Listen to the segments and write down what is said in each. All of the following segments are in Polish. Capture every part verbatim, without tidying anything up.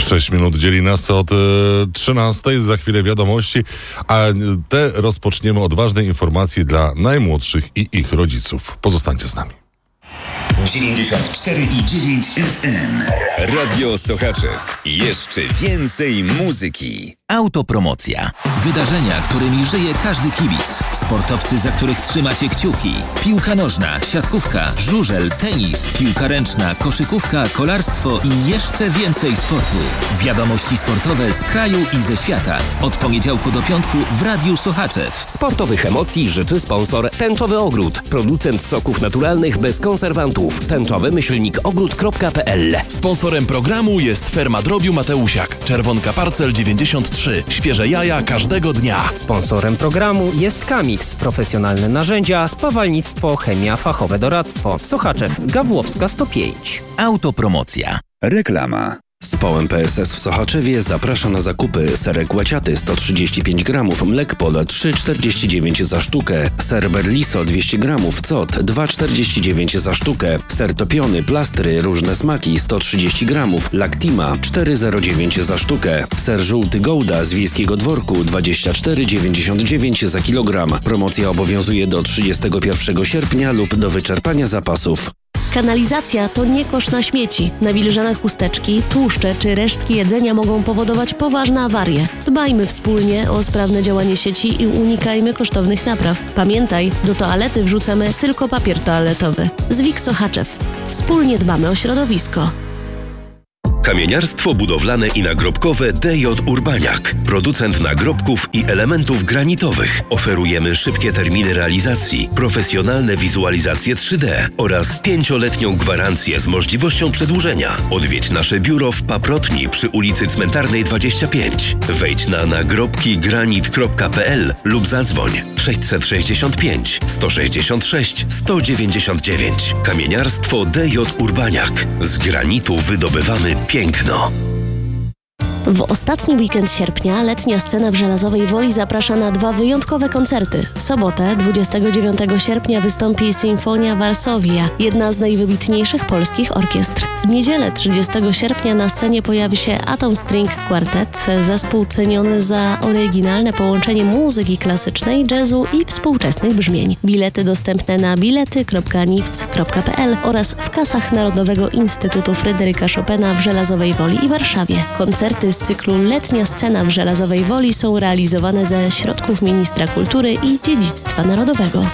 sześć minut dzieli nas od e, trzynastej. Za chwilę wiadomości, a te rozpoczniemy od ważnej informacji dla najmłodszych i ich rodziców. Pozostańcie z nami. dziewięćdziesiąt cztery i dziewięć F M. Radio Sochaczew. Jeszcze więcej muzyki. Autopromocja. Wydarzenia, którymi żyje każdy kibic. Sportowcy, za których trzymacie kciuki. Piłka nożna, siatkówka, żużel, tenis, piłka ręczna, koszykówka, kolarstwo i jeszcze więcej sportu. Wiadomości sportowe z kraju i ze świata. Od poniedziałku do piątku w Radiu Sochaczew. Sportowych emocji życzy sponsor Tęczowy Ogród. Producent soków naturalnych bez konserwantów. Tęczowy myślnik ogród kropka p l. Sponsorem programu jest Ferma Drobiu Mateusiak. Czerwonka Parcel dziewięćdziesiąt trzy. Świeże jaja każdego dnia. Sponsorem programu jest Kamix. Profesjonalne narzędzia, spawalnictwo, chemia, fachowe doradztwo. Sochaczew, Gawłowska sto pięć. Autopromocja. Reklama. Społem P S S w Sochaczewie zaprasza na zakupy. Serek łaciaty sto trzydzieści pięć gramów, mlek Pole trzy czterdzieści dziewięć za sztukę, ser Berliso dwieście gramów, cot dwa czterdzieści dziewięć za sztukę, ser topiony, plastry, różne smaki sto trzydzieści gramów, Lactima cztery zero dziewięć za sztukę, ser żółty Gouda z Wiejskiego Dworku dwadzieścia cztery dziewięćdziesiąt dziewięć za kilogram. Promocja obowiązuje do trzydziestego pierwszego sierpnia lub do wyczerpania zapasów. Kanalizacja to nie kosz na śmieci. Nawilżane chusteczki, tłuszcze czy resztki jedzenia mogą powodować poważne awarie. Dbajmy wspólnie o sprawne działanie sieci i unikajmy kosztownych napraw. Pamiętaj, do toalety wrzucamy tylko papier toaletowy. Zwik Sochaczew. Wspólnie dbamy o środowisko. Kamieniarstwo budowlane i nagrobkowe D J Urbaniak. Producent nagrobków i elementów granitowych. Oferujemy szybkie terminy realizacji, profesjonalne wizualizacje trzy D oraz pięcioletnią gwarancję z możliwością przedłużenia. Odwiedź nasze biuro w Paprotni przy ulicy Cmentarnej dwadzieścia pięć. Wejdź na nagrobki granit kropka p l lub zadzwoń sześćset sześćdziesiąt pięć sto sześćdziesiąt sześć sto dziewięćdziesiąt dziewięć. Kamieniarstwo D J Urbaniak. Z granitu wydobywamy piękno. W ostatni weekend sierpnia letnia scena w Żelazowej Woli zaprasza na dwa wyjątkowe koncerty. W sobotę, dwudziestego dziewiątego sierpnia wystąpi Sinfonia Varsovia, jedna z najwybitniejszych polskich orkiestr. W niedzielę, trzydziestego sierpnia na scenie pojawi się Atom String Quartet, zespół ceniony za oryginalne połączenie muzyki klasycznej, jazzu i współczesnych brzmień. Bilety dostępne na bilety kropka niwc kropka p l oraz w kasach Narodowego Instytutu Fryderyka Chopina w Żelazowej Woli i Warszawie. Koncerty z cyklu Letnia Scena w Żelazowej Woli są realizowane ze środków Ministra Kultury i Dziedzictwa Narodowego.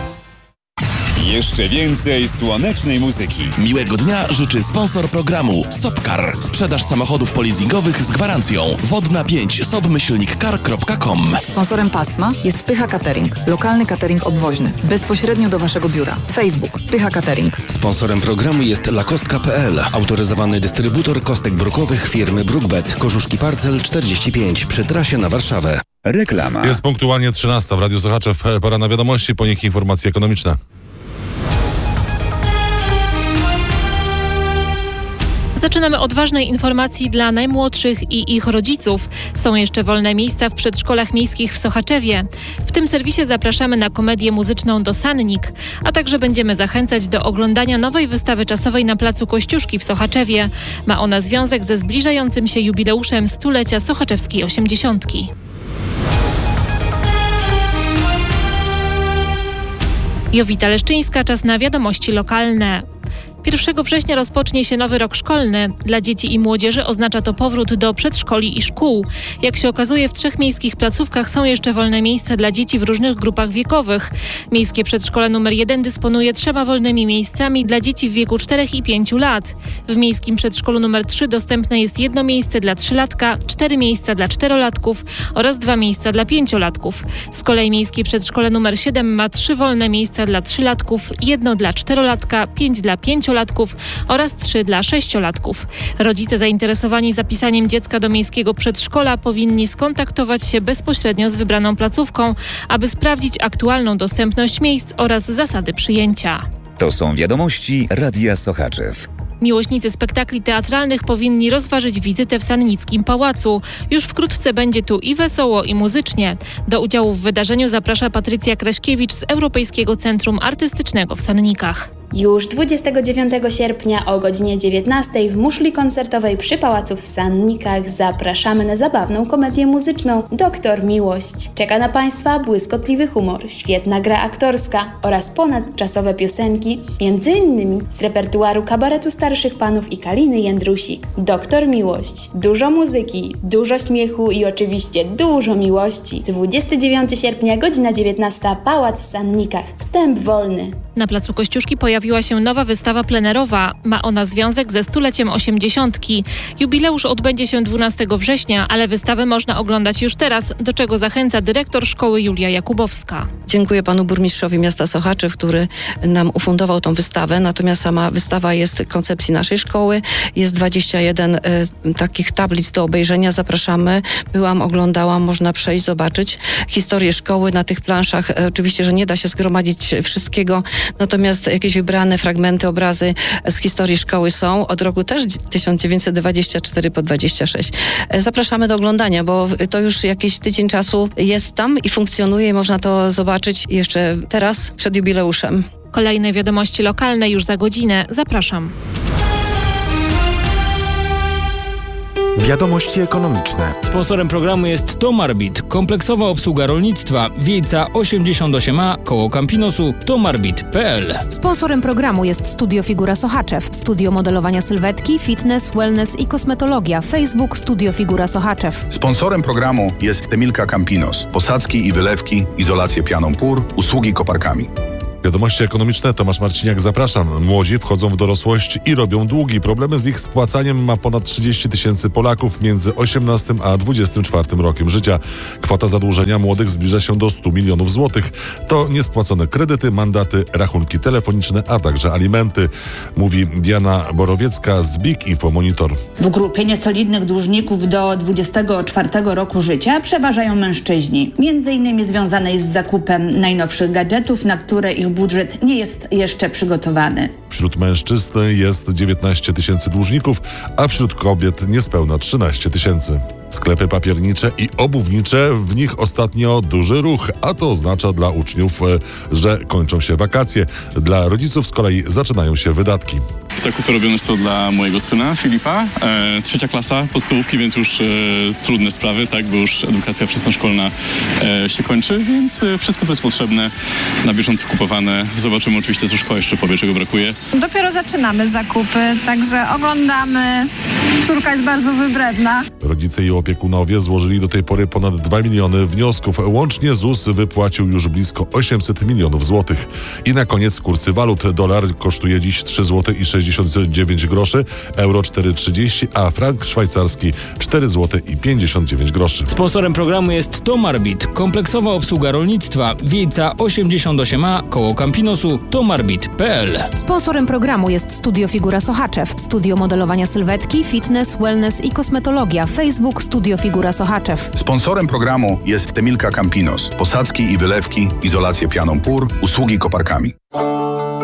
Jeszcze więcej słonecznej muzyki. Miłego dnia życzy sponsor programu Sopcar. Sprzedaż samochodów polizingowych z gwarancją. Wodna pięć sob myślnik car kropka com. Sponsorem pasma jest Pycha Catering. Lokalny catering obwoźny. Bezpośrednio do Waszego biura. Facebook Pycha Catering. Sponsorem programu jest lakostka kropka p l. Autoryzowany dystrybutor kostek brukowych firmy Brookbet. Korzuszki Parcel czterdzieści pięć przy trasie na Warszawę. Reklama. Jest punktualnie trzynasta w Radiu Sochaczew. Pora na wiadomości, po nich informacje ekonomiczne. Zaczynamy od ważnej informacji dla najmłodszych i ich rodziców. Są jeszcze wolne miejsca w przedszkolach miejskich w Sochaczewie. W tym serwisie zapraszamy na komedię muzyczną do Sannik, a także będziemy zachęcać do oglądania nowej wystawy czasowej na placu Kościuszki w Sochaczewie. Ma ona związek ze zbliżającym się jubileuszem stulecia sochaczewskiej osiemdziesiątki. Jowita Leszczyńska, czas na wiadomości lokalne. pierwszego września rozpocznie się nowy rok szkolny. Dla dzieci i młodzieży oznacza to powrót do przedszkoli i szkół. Jak się okazuje, w trzech miejskich placówkach są jeszcze wolne miejsca dla dzieci w różnych grupach wiekowych. Miejskie przedszkole numer jeden dysponuje trzema wolnymi miejscami dla dzieci w wieku czterech i pięciu lat. W miejskim przedszkolu numer trzy dostępne jest jedno miejsce dla trzylatka, cztery miejsca dla czterolatków oraz dwa miejsca dla pięciolatków. Z kolei miejskie przedszkole numer siedem ma trzy wolne miejsca dla trzylatków, jedno dla czterolatka, pięć dla pięciolatków oraz trzy dla sześciolatków. Rodzice zainteresowani zapisaniem dziecka do miejskiego przedszkola powinni skontaktować się bezpośrednio z wybraną placówką, aby sprawdzić aktualną dostępność miejsc oraz zasady przyjęcia. To są wiadomości Radia Sochaczew. Miłośnicy spektakli teatralnych powinni rozważyć wizytę w Sannickim Pałacu. Już wkrótce będzie tu i wesoło, i muzycznie. Do udziału w wydarzeniu zaprasza Patrycja Kraśkiewicz z Europejskiego Centrum Artystycznego w Sannikach. Już dwudziestego dziewiątego sierpnia o godzinie dziewiętnastej w muszli koncertowej przy Pałacu w Sannikach zapraszamy na zabawną komedię muzyczną Doktor Miłość. Czeka na Państwa błyskotliwy humor, świetna gra aktorska oraz ponadczasowe piosenki, między innymi z repertuaru kabaretu Starszych Panów i Kaliny Jędrusik. Doktor Miłość. Dużo muzyki, dużo śmiechu i oczywiście dużo miłości. dwudziestego dziewiątego sierpnia, godzina dziewiętnasta, Pałac w Sannikach. Wstęp wolny. Na placu Kościuszki pojawiła się nowa wystawa plenerowa. Ma ona związek ze stuleciem osiemdziesiątki. Jubileusz odbędzie się dwunastego września, ale wystawę można oglądać już teraz, do czego zachęca dyrektor szkoły Julia Jakubowska. Dziękuję panu burmistrzowi miasta Sochaczew, który nam ufundował tą wystawę. Natomiast sama wystawa jest koncepcji naszej szkoły. Jest dwadzieścia jeden y, takich tablic do obejrzenia. Zapraszamy. Byłam, oglądałam, można przejść, zobaczyć historię szkoły na tych planszach. Y, oczywiście, że nie da się zgromadzić wszystkiego, natomiast jakieś wybrane fragmenty, obrazy z historii szkoły są. Od roku też tysiąc dziewięćset dwudziestego czwartego po dwudziesty szósty. Y, zapraszamy do oglądania, bo to już jakiś tydzień czasu jest tam i funkcjonuje i można to zobaczyć jeszcze teraz, przed jubileuszem. Kolejne wiadomości lokalne już za godzinę. Zapraszam. Wiadomości ekonomiczne. Sponsorem programu jest Tomarbit, kompleksowa obsługa rolnictwa, Wiejca osiemdziesiąt osiem A, koło Campinosu, tomarbit kropka p l. Sponsorem programu jest Studio Figura Sochaczew, studio modelowania sylwetki, fitness, wellness i kosmetologia. Facebook Studio Figura Sochaczew. Sponsorem programu jest Emilka Campinos, posadzki i wylewki, izolację pianą pór, usługi koparkami. Wiadomości ekonomiczne, Tomasz Marciniak, zapraszam. Młodzi wchodzą w dorosłość i robią długi. Problemy z ich spłacaniem ma ponad trzydzieści tysięcy Polaków między osiemnastym a dwudziestym czwartym rokiem życia. Kwota zadłużenia młodych zbliża się do stu milionów złotych. To niespłacone kredyty, mandaty, rachunki telefoniczne, a także alimenty, mówi Diana Borowiecka z Big Info Monitor. W grupie niesolidnych dłużników do dwudziestego czwartego roku życia przeważają mężczyźni. Między innymi związanej z zakupem najnowszych gadżetów, na które ich budżet nie jest jeszcze przygotowany. Wśród mężczyzn jest dziewiętnaście tysięcy dłużników, a wśród kobiet niespełna trzynaście tysięcy. Sklepy papiernicze i obuwnicze, w nich ostatnio duży ruch, a to oznacza dla uczniów, że kończą się wakacje. Dla rodziców z kolei zaczynają się wydatki. Zakupy robione są dla mojego syna Filipa, e, trzecia klasa podstawówki, więc już e, trudne sprawy, tak, bo już edukacja wczesnoszkolna e, się kończy, więc e, wszystko, co jest potrzebne, na bieżąco kupowane. Zobaczymy oczywiście, co szkoła jeszcze powie, czego brakuje. Dopiero zaczynamy zakupy, także oglądamy. Córka jest bardzo wybredna. Rodzice i opiekunowie złożyli do tej pory ponad dwa miliony wniosków. Łącznie ZUS wypłacił już blisko osiemset milionów złotych. I na koniec kursy walut. Dolar kosztuje dziś trzy złote i sześćdziesiąt dziewięć groszy, euro cztery trzydzieści, a frank szwajcarski cztery złote i pięćdziesiąt dziewięć groszy. Sponsorem programu jest Tomarbit, kompleksowa obsługa rolnictwa, Wiejca osiemdziesiąt osiem A, koło Campinosu, tomarbit kropka p l. Sponsorem programu jest Studio Figura Sochaczew, studio modelowania sylwetki, fitness, wellness i kosmetologia. Facebook Studio Figura Sochaczew. Sponsorem programu jest Emilka Campinos, posadzki i wylewki, izolację pianą pór, usługi koparkami.